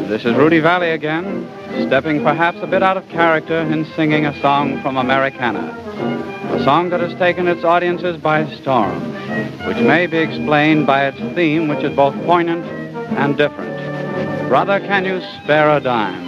This is Rudy Valley again, stepping perhaps a bit out of character in singing a song from Americana. A song that has taken its audiences by storm, which may be explained by its theme, which is both poignant and different. Brother, can you spare a dime?